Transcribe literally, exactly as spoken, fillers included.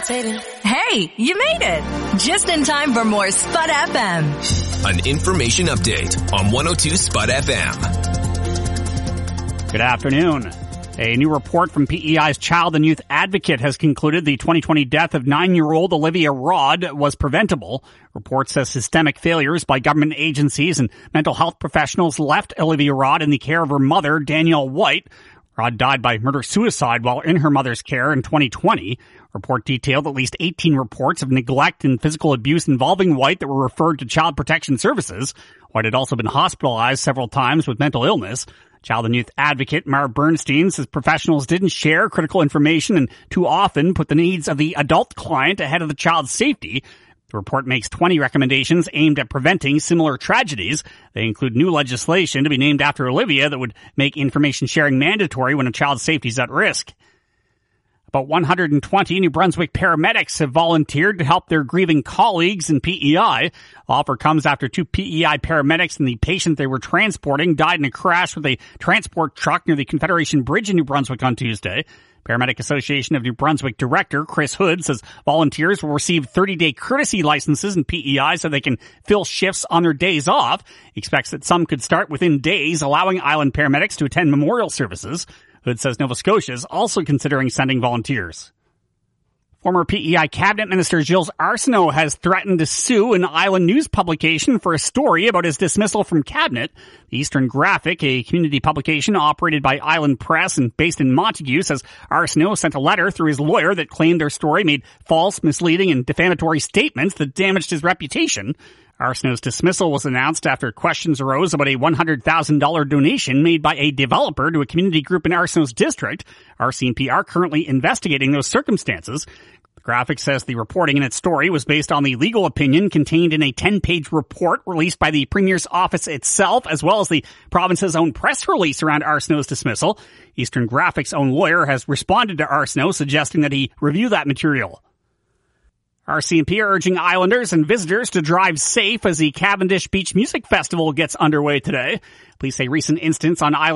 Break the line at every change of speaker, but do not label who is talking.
levitating.
Hey, you made it! Just in time for more Spud F M.
An information update on one oh two Spud F M.
Good afternoon. A new report from P E I's Child and Youth Advocate has concluded the twenty twenty death of nine-year-old Olivia Rod was preventable. Report says systemic failures by government agencies and mental health professionals left Olivia Rod in the care of her mother, Danielle White. Rod died by murder-suicide while in her mother's care in twenty twenty. Report detailed at least eighteen reports of neglect and physical abuse involving White that were referred to Child Protection Services. White had also been hospitalized several times with mental illness. Child and Youth Advocate Mara Bernstein says professionals didn't share critical information and too often put the needs of the adult client ahead of the child's safety. The report makes twenty recommendations aimed at preventing similar tragedies. They include new legislation to be named after Olivia that would make information sharing mandatory when a child's safety is at risk. About one hundred twenty New Brunswick paramedics have volunteered to help their grieving colleagues in P E I. The offer comes after two P E I paramedics and the patient they were transporting died in a crash with a transport truck near the Confederation Bridge in New Brunswick on Tuesday. Paramedic Association of New Brunswick Director Chris Hood says volunteers will receive thirty-day courtesy licenses in P E I so they can fill shifts on their days off. He expects that some could start within days, allowing island paramedics to attend memorial services. Hood says Nova Scotia is also considering sending volunteers. Former P E I Cabinet Minister Gilles Arsenault has threatened to sue an island news publication for a story about his dismissal from Cabinet. The Eastern Graphic, a community publication operated by Island Press and based in Montague, says Arsenault sent a letter through his lawyer that claimed their story made false, misleading, and defamatory statements that damaged his reputation. Arsenault's dismissal was announced after questions arose about a one hundred thousand dollars donation made by a developer to a community group in Arsenault's district. R C M P are currently investigating those circumstances. The Graphic says the reporting in its story was based on the legal opinion contained in a ten-page report released by the Premier's office itself, as well as the province's own press release around Arsenault's dismissal. Eastern Graphic's own lawyer has responded to Arsenault, suggesting that he review that material. R C M P are urging islanders and visitors to drive safe as the Cavendish Beach Music Festival gets underway today. Police say recent incidents on island